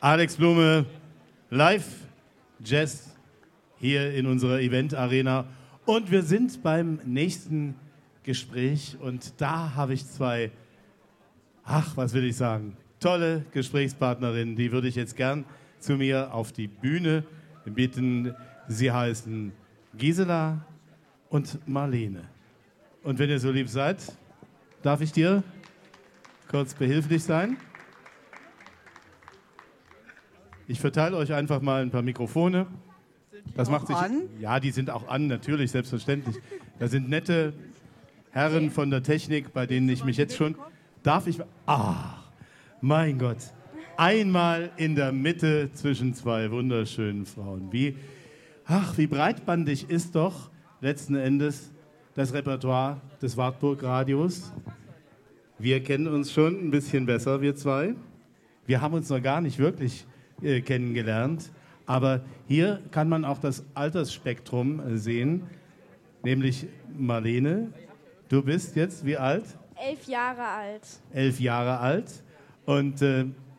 Alex Blume, live Jazz hier in unserer Event-Arena. Und wir sind beim nächsten Gespräch und da habe ich zwei, was will ich sagen, tolle Gesprächspartnerinnen, die würde ich jetzt gern zu mir auf die Bühne bitten. Sie heißen Gisela und Marlene. Und wenn ihr so lieb seid, darf ich dir kurz behilflich sein? Ich verteile euch einfach mal ein paar Mikrofone. Das macht sich an? Ja, die sind auch an, natürlich, selbstverständlich. Da sind nette Herren von der Technik, bei denen ich mich jetzt schon... Darf ich... Mein Gott. Einmal in der Mitte zwischen zwei wunderschönen Frauen. Wie breitbandig ist doch letzten Endes das Repertoire des Wartburg-Radios. Wir kennen uns schon ein bisschen besser, wir zwei. Wir haben uns noch gar nicht wirklich kennengelernt. Aber hier kann man auch das Altersspektrum sehen. Nämlich Marlene, du bist jetzt wie alt? 11 Jahre alt. 11 Jahre alt. Und